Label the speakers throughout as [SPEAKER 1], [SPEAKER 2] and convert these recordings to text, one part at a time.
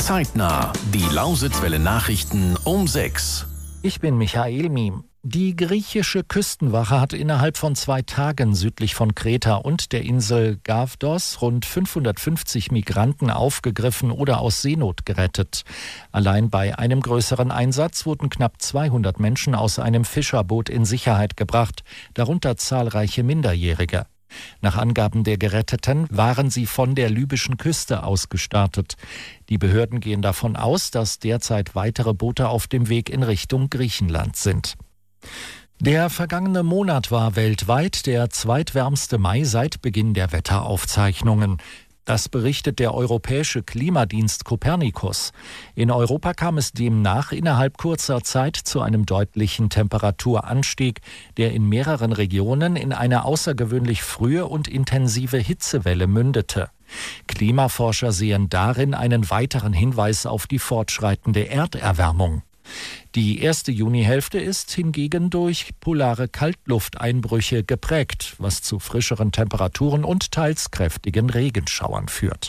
[SPEAKER 1] Zeitnah. Die Lausitzwelle Nachrichten um 6.
[SPEAKER 2] Ich bin Michael Miem. Die griechische Küstenwache hat innerhalb von 2 Tagen südlich von Kreta und der Insel Gavdos rund 550 Migranten aufgegriffen oder aus Seenot gerettet. Allein bei einem größeren Einsatz wurden knapp 200 Menschen aus einem Fischerboot in Sicherheit gebracht, darunter zahlreiche Minderjährige. Nach Angaben der Geretteten waren sie von der libyschen Küste aus gestartet. Die Behörden gehen davon aus, dass derzeit weitere Boote auf dem Weg in Richtung Griechenland sind. Der vergangene Monat war weltweit der zweitwärmste Mai seit Beginn der Wetteraufzeichnungen. Das berichtet der europäische Klimadienst Copernicus. In Europa kam es demnach innerhalb kurzer Zeit zu einem deutlichen Temperaturanstieg, der in mehreren Regionen in eine außergewöhnlich frühe und intensive Hitzewelle mündete. Klimaforscher sehen darin einen weiteren Hinweis auf die fortschreitende Erderwärmung. Die erste Junihälfte ist hingegen durch polare Kaltlufteinbrüche geprägt, was zu frischeren Temperaturen und teils kräftigen Regenschauern führt.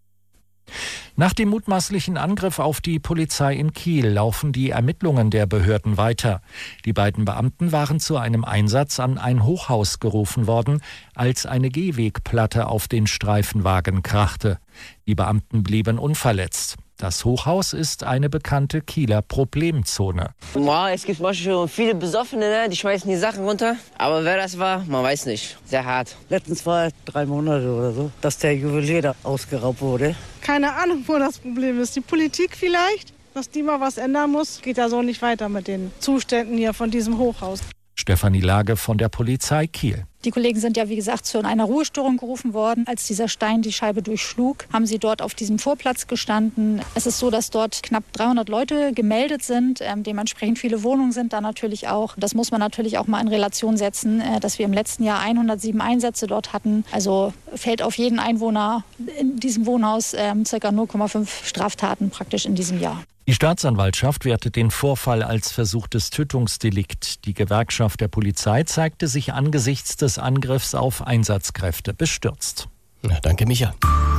[SPEAKER 2] Nach dem mutmaßlichen Angriff auf die Polizei in Kiel laufen die Ermittlungen der Behörden weiter. Die beiden Beamten waren zu einem Einsatz an ein Hochhaus gerufen worden, als eine Gehwegplatte auf den Streifenwagen krachte. Die Beamten blieben unverletzt. Das Hochhaus ist eine bekannte Kieler Problemzone.
[SPEAKER 3] Es gibt manchmal viele Besoffene, die schmeißen die Sachen runter. Aber wer das war, man weiß nicht. Sehr hart.
[SPEAKER 4] Letztens war 3 Monate oder so, dass der Juwelier da ausgeraubt wurde.
[SPEAKER 5] Keine Ahnung, wo das Problem ist. Die Politik vielleicht, dass die mal was ändern muss. Geht ja so nicht weiter mit den Zuständen hier von diesem Hochhaus.
[SPEAKER 2] Stefanie Lage von der Polizei Kiel.
[SPEAKER 6] Die Kollegen sind ja, wie gesagt, zu einer Ruhestörung gerufen worden. Als dieser Stein die Scheibe durchschlug, haben sie dort auf diesem Vorplatz gestanden. Es ist so, dass dort knapp 300 Leute gemeldet sind. Dementsprechend viele Wohnungen sind da natürlich auch. Das muss man natürlich auch mal in Relation setzen, dass wir im letzten Jahr 107 Einsätze dort hatten. Also fällt auf jeden Einwohner in diesem Wohnhaus ca. 0,5 Straftaten praktisch in diesem Jahr.
[SPEAKER 2] Die Staatsanwaltschaft wertet den Vorfall als versuchtes Tötungsdelikt. Die Gewerkschaft der Polizei zeigte sich angesichts des Angriffs auf Einsatzkräfte bestürzt.
[SPEAKER 7] Ja, danke, Micha.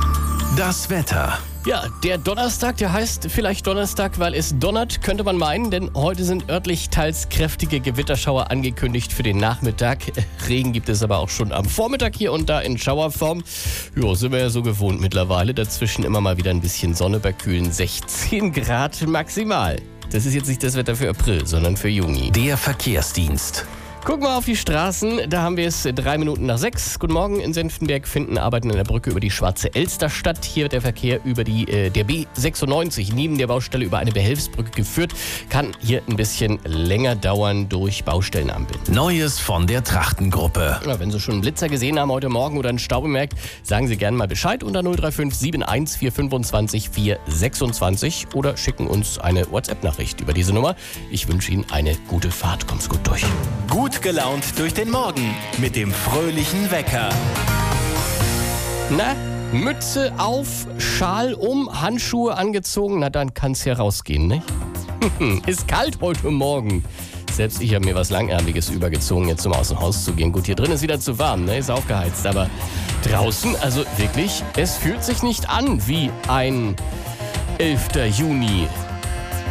[SPEAKER 1] Das Wetter.
[SPEAKER 7] Ja, der Donnerstag, der heißt vielleicht Donnerstag, weil es donnert, könnte man meinen, denn heute sind örtlich teils kräftige Gewitterschauer angekündigt für den Nachmittag. Regen gibt es aber auch schon am Vormittag hier und da in Schauerform. Ja, sind wir ja so gewohnt mittlerweile. Dazwischen immer mal wieder ein bisschen Sonne bei kühlen 16 Grad maximal. Das ist jetzt nicht das Wetter für April, sondern für Juni.
[SPEAKER 1] Der Verkehrsdienst.
[SPEAKER 7] Gucken wir auf die Straßen, da haben wir es 3 Minuten nach 6. Guten Morgen, in Senftenberg finden Arbeiten an der Brücke über die Schwarze Elster statt. Hier wird der Verkehr über der B96 neben der Baustelle über eine Behelfsbrücke geführt. Kann hier ein bisschen länger dauern durch Baustellenampeln.
[SPEAKER 1] Neues von der Trachtengruppe.
[SPEAKER 7] Ja, wenn Sie schon einen Blitzer gesehen haben heute Morgen oder einen Stau bemerkt, sagen Sie gerne mal Bescheid unter 035 71 425 426 oder schicken uns eine WhatsApp-Nachricht über diese Nummer. Ich wünsche Ihnen eine gute Fahrt. Komm's gut durch.
[SPEAKER 1] Gut gelaunt durch den Morgen mit dem fröhlichen Wecker.
[SPEAKER 7] Na, Mütze auf, Schal um, Handschuhe angezogen, na dann kann's ja rausgehen, nicht? Ist kalt heute Morgen. Selbst ich habe mir was Langärmliches übergezogen, jetzt um aus dem Haus zu gehen. Gut, hier drin ist wieder zu warm, ne? Ist aufgeheizt, aber draußen, also wirklich, es fühlt sich nicht an wie ein 11. Juni.